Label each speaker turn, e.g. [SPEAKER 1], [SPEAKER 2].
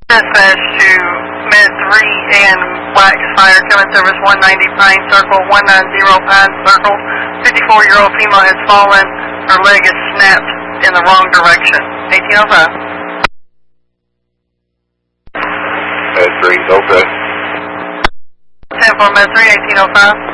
[SPEAKER 1] Dispatch to Med 3 and Wax Fire, coming service 190 Pine Circle, 190 Pine Circle. 54-year-old female has fallen. Her leg is snapped in the wrong direction. 1805.
[SPEAKER 2] Med 3, okay.
[SPEAKER 1] 10-4 Med 3, 1805.